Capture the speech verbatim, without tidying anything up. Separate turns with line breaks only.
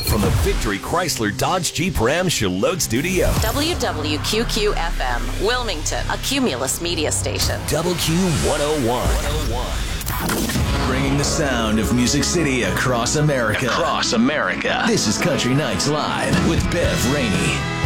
from the Victory Chrysler Dodge Jeep Ram Charlotte Studio.
W W Q Q F M, Wilmington, a Cumulus media station.
W Q one oh one.
Bringing the sound of Music City across America.
Across America.
This is Country Nights Live with Bev Rainey.